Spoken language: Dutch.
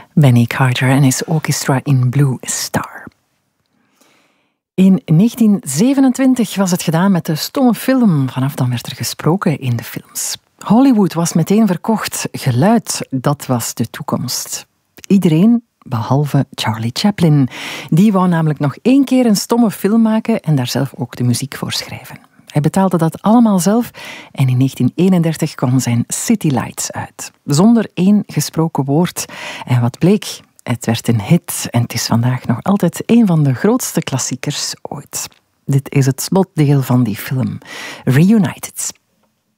Benny Carter en his Orchestra in Blue Star. In 1927 was het gedaan met de stomme film. Vanaf dan werd er gesproken in de films. Hollywood was meteen verkocht. Geluid, dat was de toekomst. Iedereen, behalve Charlie Chaplin. Die wou namelijk nog 1 keer een stomme film maken en daar zelf ook de muziek voor schrijven. Hij betaalde dat allemaal zelf en in 1931 kwam zijn City Lights uit. Zonder 1 gesproken woord. En wat bleek? Het werd een hit en het is vandaag nog altijd een van de grootste klassiekers ooit. Dit is het slotdeel van die film, Reunited.